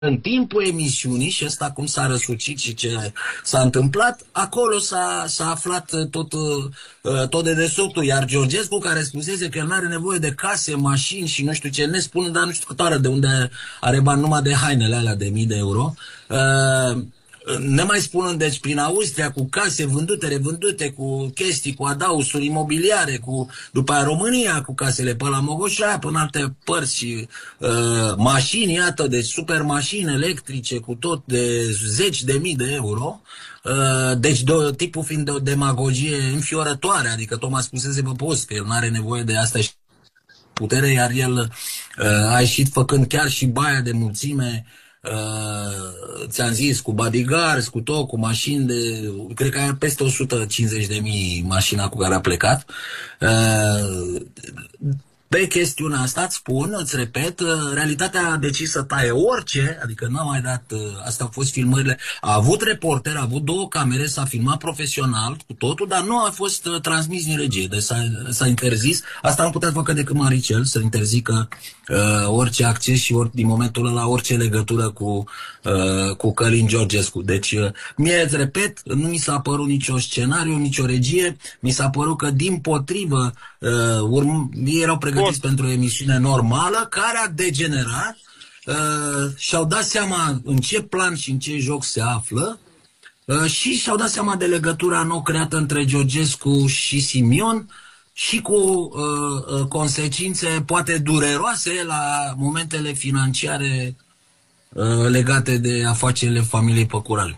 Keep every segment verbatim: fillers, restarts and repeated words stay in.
în timpul emisiunii, și ăsta cum s-a răsucit și ce s-a întâmplat, acolo s-a, s-a aflat tot, uh, tot de desubtul. Iar Georgescu, care spusese că el nu are nevoie de case, mașini și nu știu ce, ne spune, dar nu știu câtoare de unde are bani numai de hainele alea de mii de euro. Uh, Ne mai spunând, deci, prin Austria, cu case vândute, revândute, cu chestii, cu adausuri imobiliare, cu, după aia România, cu casele pe la Mogoșoaia, până alte părți, și uh, mașini, iată, deci super mașini electrice, cu tot de zeci de mii de euro. Uh, deci, de, tipul fiind de o demagogie înfiorătoare, adică Thomas spusese pe post că el nu are nevoie de asta și putere, iar el uh, a ieșit făcând chiar și baia de mulțime. Uh, ți-am zis, cu bodyguards, cu tot, cu mașini de, cred că are peste o sută cincizeci de mii mașina cu care a plecat. Uh, pe chestiunea asta îți spun, îți repet, uh, realitatea a decis să taie orice, adică n-a mai dat, uh, astea au fost filmările, a avut reporter, a avut două camere, s-a filmat profesional cu totul, dar nu a fost uh, transmis din regie, deci s-a interzis, asta nu putea face decât Maricel, să interzică uh, orice acces și ori, din momentul ăla orice legătură cu, uh, cu Călin Georgescu. Deci, uh, mie, îți repet, nu mi s-a părut nicio scenariu, nicio regie, mi s-a părut că, din potrivă, uh, urm- ei erau pregătiți Bun. pentru o emisiune normală, care a degenerat, uh, și-au dat seama în ce plan și în ce joc se află, uh, și și-au dat seama de legătura nou creată între Georgescu și Simion, și cu uh, uh, consecințe poate dureroase la momentele financiare uh, legate de afacerile familiei Păcuraliu.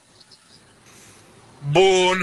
Bun.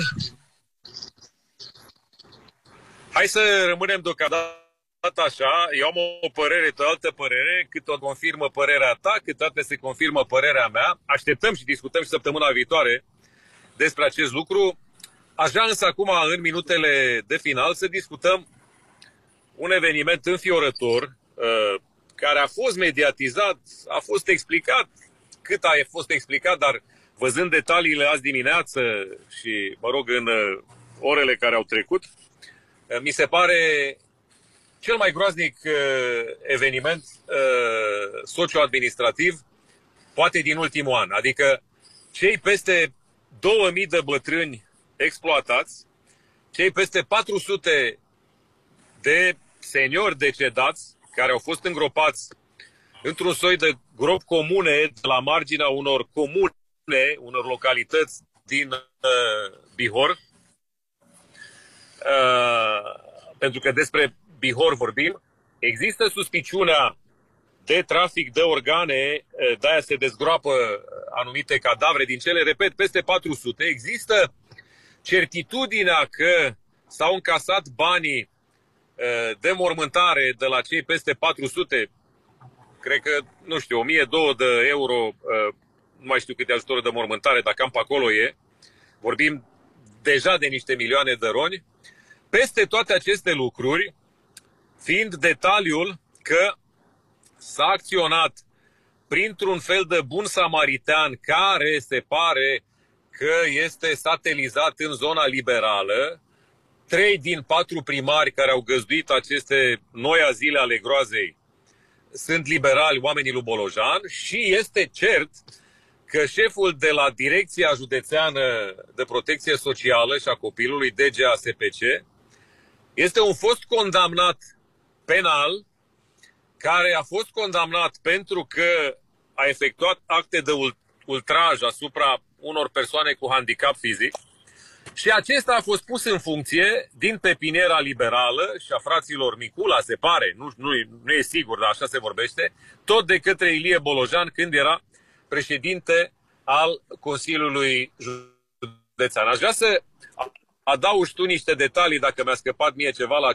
Hai să rămânem deocamdată așa. Eu am o părere, o altă părere. Cât o confirmă părerea ta, cât toate se confirmă părerea mea. Așteptăm și discutăm și săptămâna viitoare despre acest lucru. Aș vrea însă acum, în minutele de final, să discutăm un eveniment înfiorător, uh, care a fost mediatizat, a fost explicat, cât a fost explicat, dar văzând detaliile azi dimineață și, mă rog, în uh, orele care au trecut, uh, mi se pare cel mai groaznic uh, eveniment uh, socio-administrativ, poate din ultimul an. Adică cei peste două mii de bătrâni exploatați, cei peste patru sute de seniori decedați care au fost îngropați într-un soi de gropi comune de la marginea unor comune, unor localități din uh, Bihor. Uh, pentru că despre Bihor vorbim, există suspiciunea de trafic de organe, de-aia se dezgroapă anumite cadavre din cele, repet, peste patru sute. Există certitudinea că s-au încasat banii de mormântare de la cei peste patru sute, cred că, nu știu, o mie două sute de euro, nu mai știu câte ajutoruri de mormântare, dar cam pe acolo e. Vorbim deja de niște milioane de roni. Peste toate aceste lucruri, fiind detaliul că s-a acționat printr-un fel de bun samaritean care se pare că este satelizat în zona liberală, trei din patru primari care au găzduit aceste noi azile ale groazei sunt liberali, oamenii lui Bolojan, și este cert că șeful de la Direcția Județeană de Protecție Socială și a Copilului, D G A S P C, este un fost condamnat penal, care a fost condamnat pentru că a efectuat acte de ultraj asupra unor persoane cu handicap fizic, și acesta a fost pus în funcție din pepiniera liberală și a fraților Micula, se pare, nu, nu, nu e sigur, dar așa se vorbește, tot de către Ilie Bolojan când era președinte al Consiliului Județean. Aș vrea să adaugi tu niște detalii, dacă mi-a scăpat mie ceva la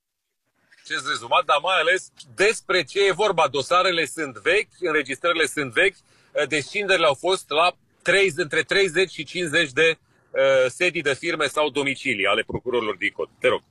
acest rezumat, dar mai ales despre ce e vorba. Dosarele sunt vechi, înregistrările sunt vechi, descinderile au fost la treizeci, între treizeci și cincizeci de uh, sedii de firme sau domicilii ale procurorilor D I C O T. Te rog.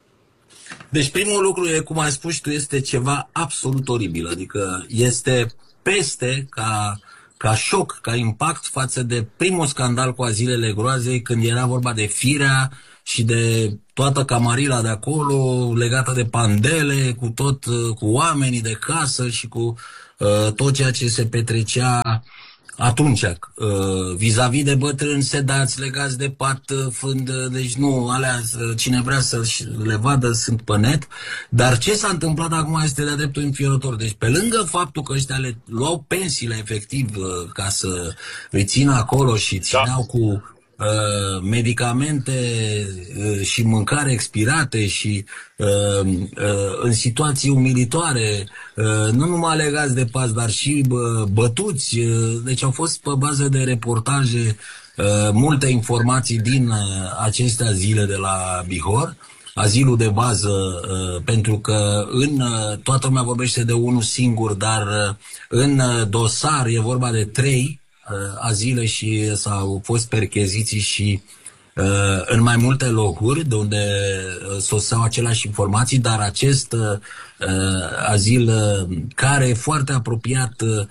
Deci primul lucru, e, cum ai spus tu, este ceva absolut oribil. Adică este peste ca, ca șoc, ca impact față de primul scandal cu azilele groazei, când era vorba de Firea și de toată camarila de acolo legată de pandele, cu tot, cu oamenii de casă și cu tot ceea ce se petrecea atunci, vis-a-vis -vis de bătrâni sedați, legați de pat, fând, deci nu, alea, cine vrea să le vadă sunt pe net, dar ce s-a întâmplat acum este de-a dreptul înfiorător. Deci pe lângă faptul că ăștia le luau pensiile efectiv ca să îi țină acolo și țineau da. cu Uh, medicamente uh, și mâncare expirate și uh, uh, în situații umilitoare, uh, nu numai legați de pas, dar și uh, bătuți. Uh, deci au fost pe bază de reportaje uh, multe informații din uh, acestea zile de la Bihor, azilul de bază, uh, pentru că în uh, toată lumea vorbește de unul singur, dar uh, în uh, dosar e vorba de trei azile și s-au fost percheziții și uh, în mai multe locuri de unde uh, soseau aceleași informații, dar acest uh, azil uh, care e foarte apropiat uh,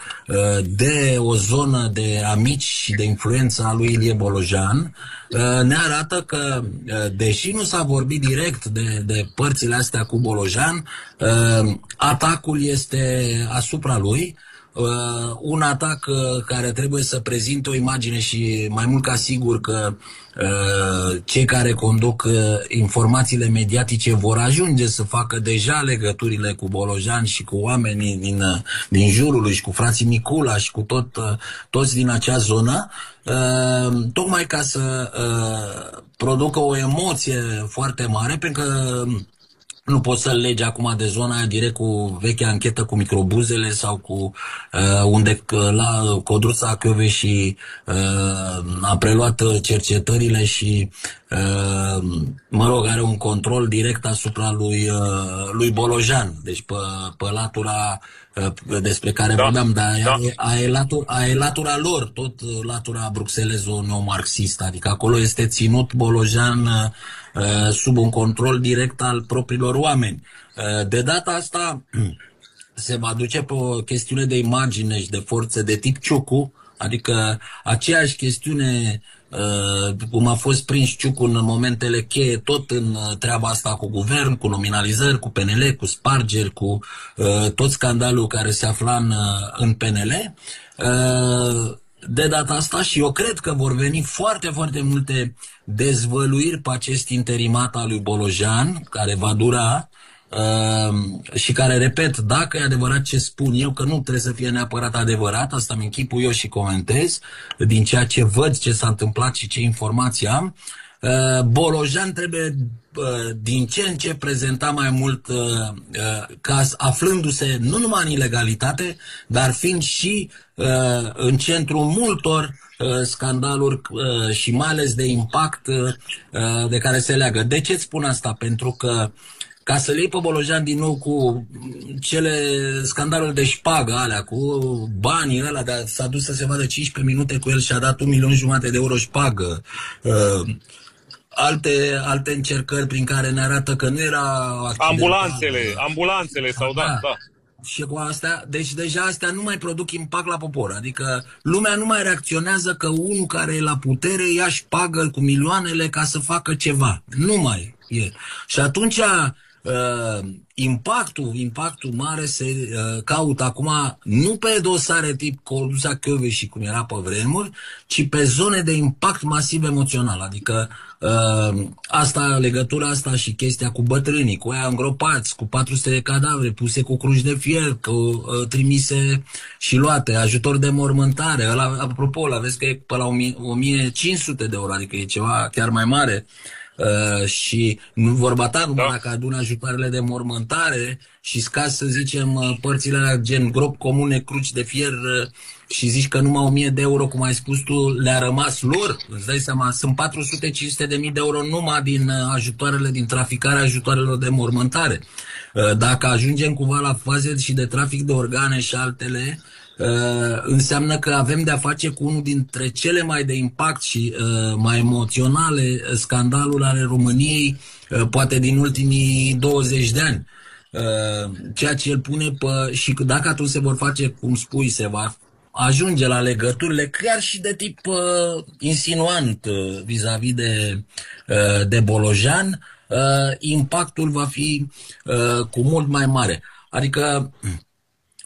de o zonă de amici și de influența a lui Ilie Bolojan uh, ne arată că, uh, deși nu s-a vorbit direct de, de părțile astea cu Bolojan, uh, atacul este asupra lui. Uh, un atac uh, care trebuie să prezinte o imagine și mai mult ca sigur că uh, cei care conduc uh, informațiile mediatice vor ajunge să facă deja legăturile cu Bolojan și cu oamenii din, uh, din jurul lui și cu frații Micula și cu tot, uh, toți din acea zonă, uh, tocmai ca să uh, producă o emoție foarte mare, pentru că nu poți să-l legi acum de zona aia direct cu vechea anchetă cu microbuzele sau cu uh, unde la Codruța și uh, a preluat cercetările și uh, mă rog, are un control direct asupra lui, uh, lui Bolojan, deci pe, pe latura uh, despre care da, vorbeam, dar da. a, e latura, a e latura lor, tot latura bruxelezo-neomarxistă, adică acolo este ținut Bolojan uh, sub un control direct al propriilor oameni. De data asta se va duce pe o chestiune de imagine și de forțe de tip Ciucu, adică aceeași chestiune cum a fost prins Ciucu în momentele cheie, tot în treaba asta cu guvern, cu nominalizări, cu P N L, cu spargeri, cu tot scandalul care se afla în, în P N L. De data asta și eu cred că vor veni foarte, foarte multe dezvăluiri pe acest interimat al lui Bolojan, care va dura uh, și care, repet, dacă e adevărat ce spun eu, că nu trebuie să fie neapărat adevărat, asta mi închipui eu și comentez, din ceea ce văd, ce s-a întâmplat și ce informații am, uh, Bolojan trebuie uh, din ce în ce prezenta mai mult uh, uh, ca aflându-se nu numai în ilegalitate, dar fiind și uh, în centrul multor uh, scandaluri uh, și mai ales de impact uh, de care se leagă. De ce îți spun asta? Pentru că ca să-l iei pe Bolojan din nou cu cele scandaluri de șpagă alea, cu banii ăla, de s-a dus să se vadă cincisprezece minute cu el și a dat un milion jumate de euro șpagă. Uh, Alte, alte încercări prin care ne arată că nu era ambulanțele, ambulanțele sau da, da, da. Și cu astea, deci deja astea nu mai produc impact la popor. Adică lumea nu mai reacționează că unul care e la putere ia șpagă cu milioanele ca să facă ceva. Nu mai e. Și atunci uh, impactul, impactul mare se uh, caută acum nu pe dosare tip Codruța și cum era pe vremuri, ci pe zone de impact masiv emoțional. Adică uh, asta, legătura asta și chestia cu bătrânii, cu aia îngropați, cu patru sute de cadavre puse cu cruci de fier, cu uh, trimise și luate, ajutor de mormântare. Ăla, apropo, ăla vezi că e pe la o mie cinci sute de euro, adică e ceva chiar mai mare. Uh, și nu vorba ta numai da. Dacă adună ajutoarele de mormântare și scazi, să zicem, părțile alea gen grop comune, cruci de fier uh, și zici că numai o mie de euro, cum ai spus tu, le-a rămas lor, îți dai seama, sunt patru sute cinci sute de mii de euro numai din uh, ajutoarele, din traficarea ajutoarelor de mormântare. Uh, dacă ajungem cumva la faze și de trafic de organe și altele, Uh, înseamnă că avem de-a face cu unul dintre cele mai de impact și uh, mai emoționale scandaluri ale României, uh, poate din ultimii douăzeci de ani. Uh, ceea ce îl pune pe... și dacă atunci se vor face, cum spui, se va ajunge la legăturile chiar și de tip uh, insinuant uh, vis-a-vis de, uh, de Bolojan, uh, impactul va fi uh, cu mult mai mare. Adică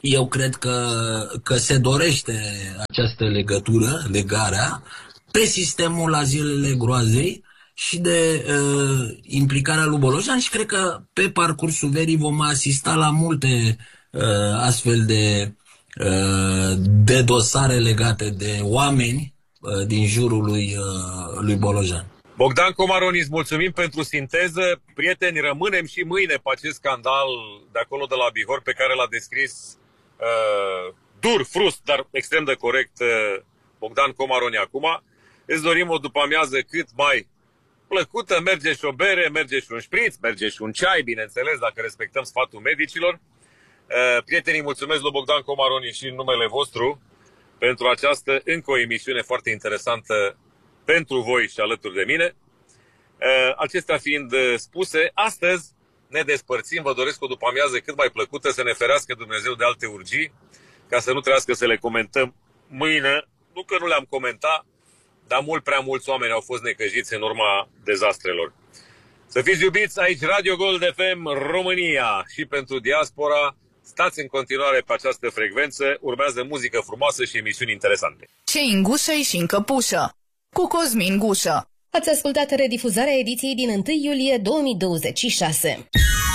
Eu cred că, că se dorește această legătură, legarea, pe sistemul la zilele groazei și de uh, implicarea lui Bolojan și cred că pe parcursul verii vom asista la multe uh, astfel de, uh, de dosare legate de oameni uh, din jurul lui, uh, lui Bolojan. Bogdan Comaroni, îți mulțumim pentru sinteză. Prieteni, rămânem și mâine pe acest scandal de acolo de la Bihor pe care l-a descris uh, dur, frust, dar extrem de corect uh, Bogdan Comaroni acum. Îți dorim o după-amiază cât mai plăcută, merge și o bere, merge și un șpriț, merge și un ceai, bineînțeles, dacă respectăm sfatul medicilor. Uh, prietenii, mulțumesc lui Bogdan Comaroni și în numele vostru pentru această încă o emisiune foarte interesantă pentru voi și alături de mine. Uh, acestea fiind spuse, astăzi ne despărțim. Vă doresc o după-amiază cât mai plăcută, să ne ferească Dumnezeu de alte urgii, ca să nu trebuiască să le comentăm mâine. Nu că nu le-am comentat, dar mult prea mulți oameni au fost necăjiți în urma dezastrelor. Să fiți iubiți, aici Radio Gold F M România și pentru diaspora. Stați în continuare pe această frecvență, urmează muzică frumoasă și emisiuni interesante. Ce-i în gușă și în căpușă, cu Cosmin Gușă. Ați ascultat redifuzarea ediției din întâi iulie două mii douăzeci și șase.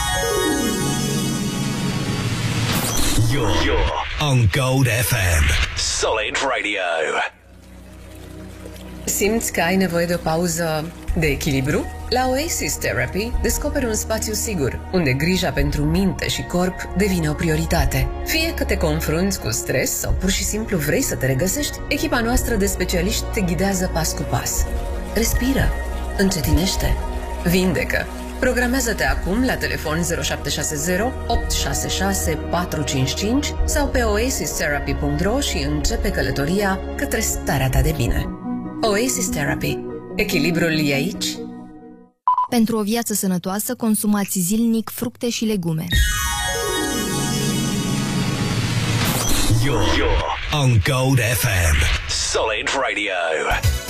You're, you're on Gold F M. Solid Radio. Simți că ai nevoie de o pauză de echilibru? La Oasis Therapy descoperi un spațiu sigur, unde grija pentru minte și corp devine o prioritate. Fie că te confrunți cu stres sau pur și simplu vrei să te regăsești, echipa noastră de specialiști te ghidează pas cu pas. Respiră, încetinește, vindecă. Programează-te acum la telefon zero șapte șase zero opt șase șase patru cinci cinci sau pe oasis therapy punct ro și începe călătoria către starea ta de bine. Oasis Therapy. Echilibrul e aici. Pentru o viață sănătoasă, consumați zilnic fructe și legume. You're, you're on Gold F M. Solid Radio.